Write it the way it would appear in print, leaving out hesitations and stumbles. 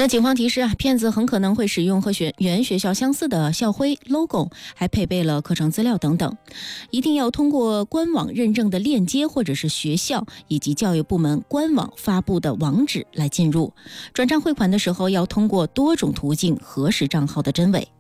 那警方提示骗子很可能会使用和原学校相似的校徽 logo， 还配备了课程资料等等，一定要通过官网认证的链接或者是学校以及教育部门官网发布的网址来进入。转账汇款的时候要通过多种途径核实账号的真伪。